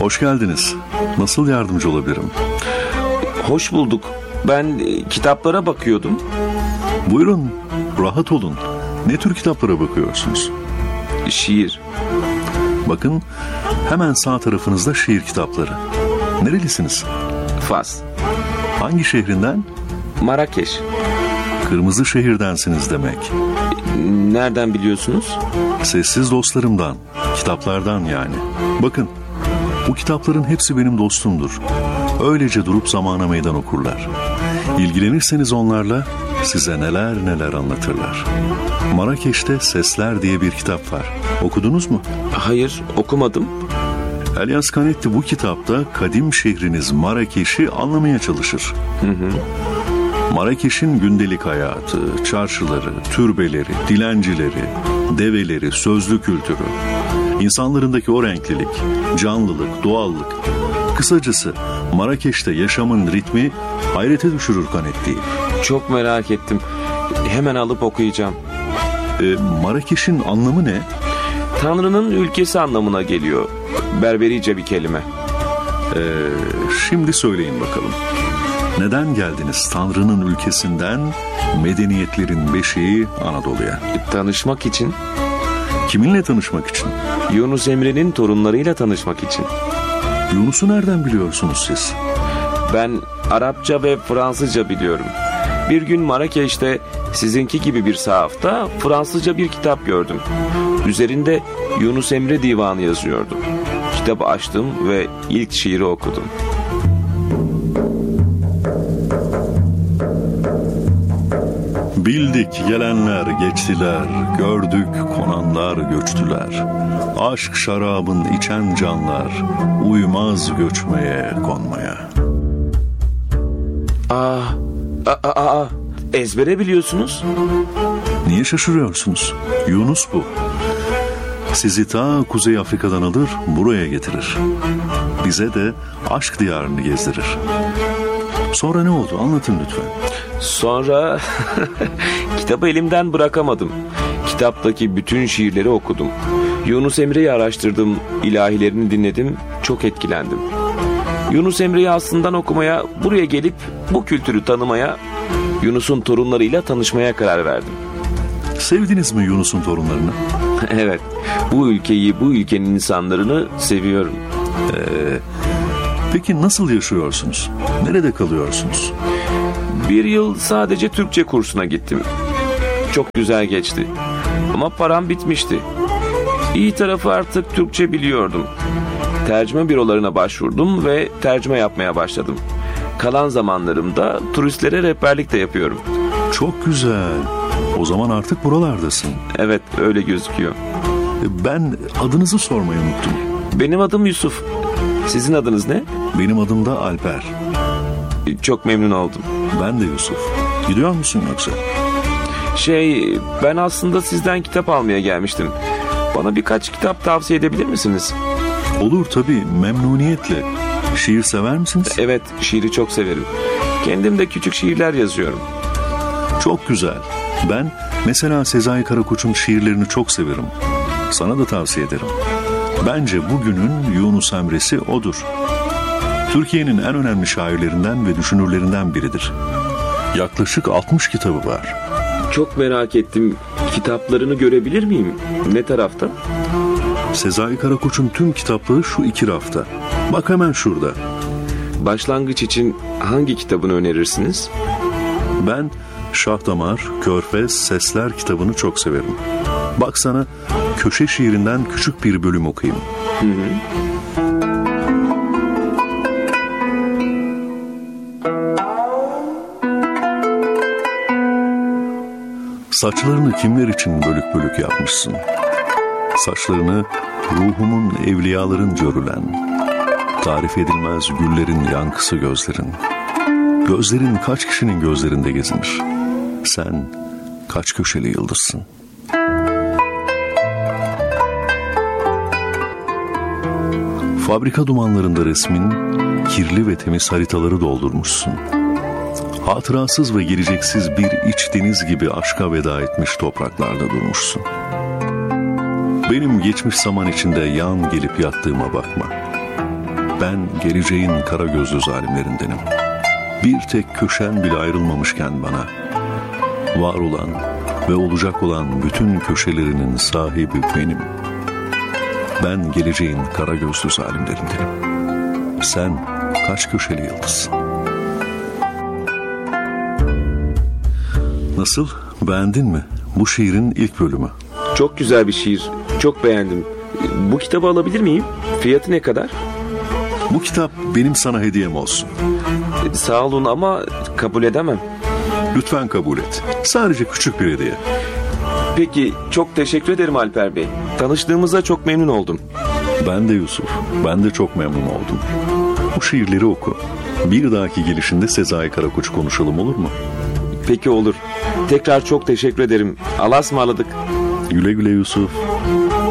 Hoş geldiniz. Nasıl yardımcı olabilirim? Hoş bulduk. Ben kitaplara bakıyordum. Buyurun, rahat olun. Ne tür kitaplara bakıyorsunuz? Şiir. Bakın, hemen sağ tarafınızda şiir kitapları. Nerelisiniz? Fas. Hangi şehrinden? Marrakeş. Kırmızı şehirdensiniz demek. Nereden biliyorsunuz? Sessiz dostlarımdan, kitaplardan yani. Bakın, bu kitapların hepsi benim dostumdur. Öylece durup zamana meydan okurlar. İlgilenirseniz onlarla size neler neler anlatırlar. Marrakeş'te Sesler diye bir kitap var. Okudunuz mu? Hayır, okumadım. Elias Canetti bu kitapta kadim şehriniz Marrakeş'i anlamaya çalışır. Marrakeş'in gündelik hayatı, çarşıları, türbeleri, dilencileri, develeri, sözlü kültürü, insanlarındaki o renklilik, canlılık, doğallık. Kısacası Marrakeş'te yaşamın ritmi hayrete düşürür Canetti'yi. Çok merak ettim. Hemen alıp okuyacağım. Marrakeş'in anlamı ne? Tanrı'nın ülkesi anlamına geliyor. Berberice bir kelime. Şimdi söyleyin bakalım. Neden geldiniz Tanrı'nın ülkesinden, medeniyetlerin beşiği Anadolu'ya? Tanışmak için. Kiminle tanışmak için? Yunus Emre'nin torunlarıyla tanışmak için. Yunus'u nereden biliyorsunuz siz? Ben Arapça ve Fransızca biliyorum. Bir gün Marrakeş'te sizinki gibi bir sahafta Fransızca bir kitap gördüm. Üzerinde Yunus Emre divanı yazıyordu. Kitabı açtım ve ilk şiiri okudum. Bildik gelenler geçtiler, gördük konanlar göçtüler. Aşk şarabın içen canlar, uymaz göçmeye konmaya. Ezbere biliyorsunuz. Niye şaşırıyorsunuz? Yunus bu. Sizi ta Kuzey Afrika'dan alır, buraya getirir. Bize de aşk diyarını gezdirir. Sonra ne oldu? Anlatın lütfen. Sonra kitabı elimden bırakamadım. Kitaptaki bütün şiirleri okudum. Yunus Emre'yi araştırdım, ilahilerini dinledim, çok etkilendim. Yunus Emre'yi aslından okumaya, buraya gelip bu kültürü tanımaya, Yunus'un torunlarıyla tanışmaya karar verdim. Sevdiniz mi Yunus'un torunlarını? Evet, bu ülkeyi, bu ülkenin insanlarını seviyorum. Peki nasıl yaşıyorsunuz? Nerede kalıyorsunuz? Bir yıl sadece Türkçe kursuna gittim. Çok güzel geçti. Ama param bitmişti. İyi tarafı artık Türkçe biliyordum. Tercüme bürolarına başvurdum ve tercüme yapmaya başladım. Kalan zamanlarımda turistlere rehberlik de yapıyorum. Çok güzel. O zaman artık buralardasın. Evet, öyle gözüküyor. Ben adınızı sormayı unuttum. Benim adım Yusuf. Sizin adınız ne? Benim adım da Alper. Çok memnun oldum. Ben de Yusuf. Gidiyor musun yoksa? Ben aslında sizden kitap almaya gelmiştim. Bana birkaç kitap tavsiye edebilir misiniz? Olur tabii, memnuniyetle. Şiir sever misiniz? Evet, şiiri çok severim. Kendim de küçük şiirler yazıyorum. Çok güzel. Ben mesela Sezai Karakoç'un şiirlerini çok severim. Sana da tavsiye ederim. Bence bugünün Yunus Emre'si odur. Türkiye'nin en önemli şairlerinden ve düşünürlerinden biridir. Yaklaşık 60 kitabı var. Çok merak ettim. Kitaplarını görebilir miyim? Ne tarafta? Sezai Karakoç'un tüm kitapları şu 2 rafta. Bak hemen şurada. Başlangıç için hangi kitabını önerirsiniz? Ben Şahdamar, Körfez, Sesler kitabını çok severim. Bak sana köşe şiirinden küçük bir bölüm okuyayım. Saçlarını kimler için bölük bölük yapmışsın? Saçlarını ruhumun evliyalarınca örülen, tarif edilmez güllerin yankısı gözlerin. Gözlerin kaç kişinin gözlerinde gezinir? Sen kaç köşeli yıldızsın? Fabrika dumanlarında resmin kirli ve temiz haritaları doldurmuşsun. Hatırasız ve geleceksiz bir iç deniz gibi aşka veda etmiş topraklarda durmuşsun. Benim geçmiş zaman içinde yan gelip yattığıma bakma. Ben geleceğin kara gözlü zalimlerindenim. Bir tek köşen bile ayrılmamışken bana, var olan ve olacak olan bütün köşelerinin sahibi benim. Ben geleceğin kara gözlü zalimlerindenim. Sen kaç köşeli yıldızsın? Nasıl? Beğendin mi? Bu şiirin ilk bölümü. Çok güzel bir şiir. Çok beğendim. Bu kitabı alabilir miyim? Fiyatı ne kadar? Bu kitap benim sana hediyem olsun. Sağ olun ama kabul edemem. Lütfen kabul et. Sadece küçük bir hediye. Peki, çok teşekkür ederim Alper Bey. Tanıştığımıza çok memnun oldum. Ben de Yusuf. Ben de çok memnun oldum. Bu şiirleri oku. Bir dahaki gelişinde Sezai Karakoç konuşalım, olur mu? Peki olur. Tekrar çok teşekkür ederim. Allah'a ısmarladık. Güle güle Yusuf.